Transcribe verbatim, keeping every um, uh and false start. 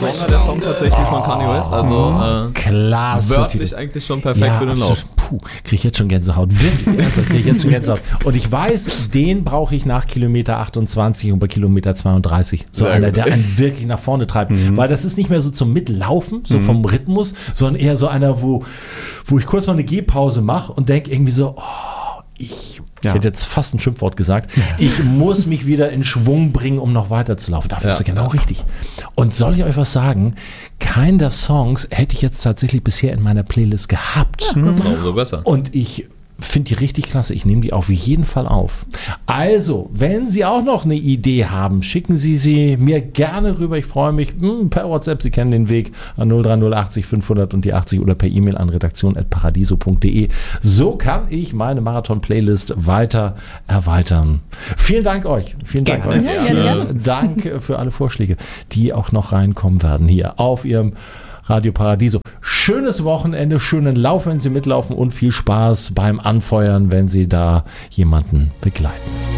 Longer, der Song tatsächlich von Kanye West. Also äh, klasse. wörtlich eigentlich schon perfekt ja, für den Lauf. Puh, kriege ich jetzt schon Gänsehaut. Wirklich, ernsthaft, kriege ich jetzt schon Gänsehaut. Und ich weiß, den brauche ich nach Kilometer achtundzwanzig und bei Kilometer zweiunddreißig. So Sehr einer, gut. der einen wirklich nach vorne treibt. Mhm. Weil das ist nicht mehr so zum Mitlaufen, so mhm. vom Rhythmus, sondern eher so einer, wo, wo ich kurz mal eine Gehpause mache und denke irgendwie so, oh, ich... Ja. Ich hätte jetzt fast ein Schimpfwort gesagt. Ich muss mich wieder in Schwung bringen, um noch weiterzulaufen. Dafür ja. ist er genau richtig. Und soll ich euch was sagen? Keinen der Songs hätte ich jetzt tatsächlich bisher in meiner Playlist gehabt. Ja, umso besser. Und ich finde die richtig klasse. Ich nehme die auf jeden Fall auf. Also, wenn Sie auch noch eine Idee haben, schicken Sie sie mir gerne rüber. Ich freue mich mh, per WhatsApp. Sie kennen den Weg an null drei null achtzig fünfhundert und die achtzig oder per E-Mail an redaktion at paradiso punkt de. So kann ich meine Marathon-Playlist weiter erweitern. Vielen Dank euch. Vielen Dank gerne. euch. Ja, Vielen gerne. Dank für alle Vorschläge, die auch noch reinkommen werden hier auf Ihrem Radio Paradiso. Schönes Wochenende, schönen Lauf, wenn Sie mitlaufen und viel Spaß beim Anfeuern, wenn Sie da jemanden begleiten.